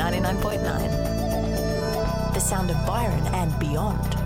99.9. The sound of Byron and beyond.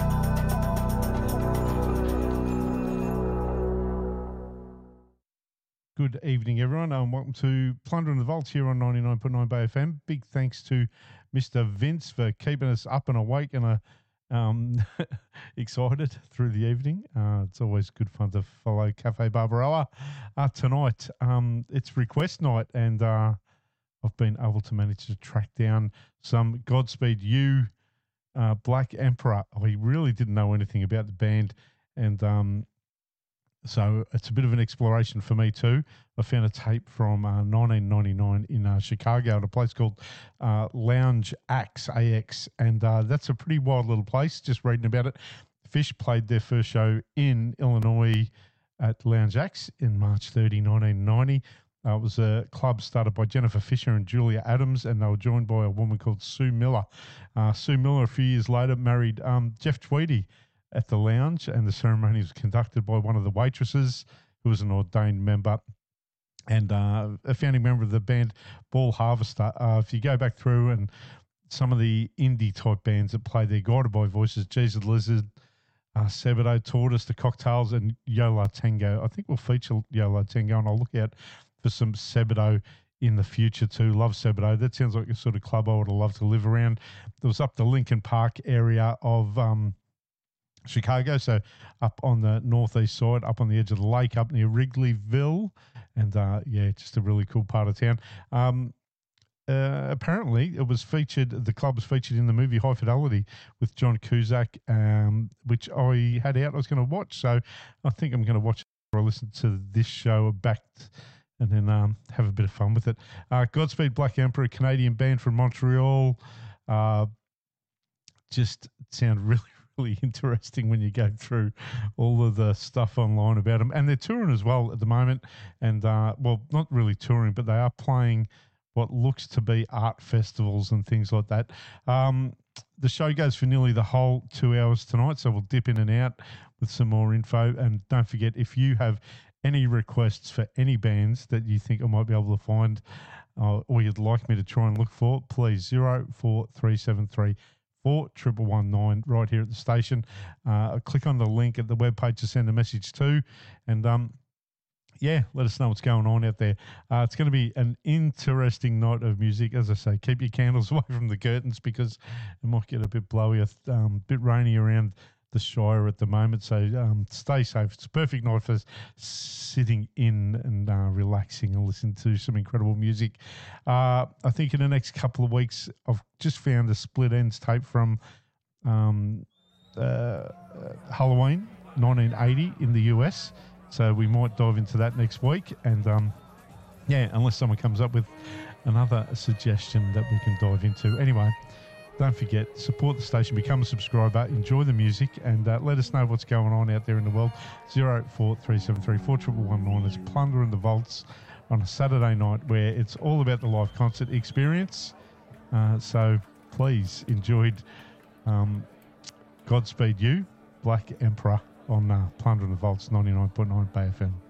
Good evening, everyone, and welcome to Plundering the Vaults here on 99.9 Bay FM. Big thanks to Mr. Vince for keeping us up and awake and excited through the evening. It's always good fun to follow Cafe Barbaroa. Tonight, it's request night, and I've been able to manage to track down some Godspeed You Black Emperor. I really didn't know anything about the band, and so it's a bit of an exploration for me too. I found a tape from 1999 in Chicago at a place called Lounge Axe, AX, and that's a pretty wild little place, just reading about it. Fish played their first show in Illinois at Lounge Axe in March 30, 1990. It was a club started by Jennifer Fisher and Julia Adams, and they were joined by a woman called Sue Miller. Sue Miller, a few years later, married Jeff Tweedy at the lounge, and the ceremony was conducted by one of the waitresses who was an ordained member and a founding member of the band Ball Harvester. If you go back through and some of the indie type bands that play there, guided by voices, Jesus Lizard, Sebadoh, Tortoise, The Cocktails, and Yola Tango. I think we'll feature Yola Tango, and I'll look out for some Sebadoh in the future too. Love Sebadoh. That sounds like a sort of club I would have loved to live around. It was up the Lincoln Park area of Chicago, so up on the northeast side, up on the edge of the lake, up near Wrigleyville, and just a really cool part of town. Apparently, it was featured. The club was featured in the movie High Fidelity with John Cusack, which I had out. I was going to watch, so I think I'm going to watch it or listen to this show back, and then have a bit of fun with it. Godspeed Black Emperor, Canadian band from Montreal, just sound really interesting when you go through all of the stuff online about them. And they're touring as well at the moment, and not really touring, but they are playing what looks to be art festivals and things like that. The show goes for nearly the whole 2 hours tonight, so we'll dip in and out with some more info. And don't forget, if you have any requests for any bands that you think I might be able to find or you'd like me to try and look for, please 04373 4119 right here at the station. Click on the link at the webpage to send a message to, and let us know what's going on out there. It's going to be an interesting night of music. As I say, keep your candles away from the curtains because it might get a bit blowy, a bit rainy around the Shire at the moment, so stay safe. It's a perfect night for sitting in and relaxing and listening to some incredible music. I think in the next couple of weeks, I've just found a Split Ends tape from Halloween 1980 in the US, so we might dive into that next week, and unless someone comes up with another suggestion that we can dive into. Anyway, don't forget, support the station, become a subscriber, enjoy the music, and let us know what's going on out there in the world. 04373 4119. It's Plundering the Vaults on a Saturday night where it's all about the live concert experience. So please enjoyed Godspeed You, Black Emperor on Plundering the Vaults 99.9 Bay FM.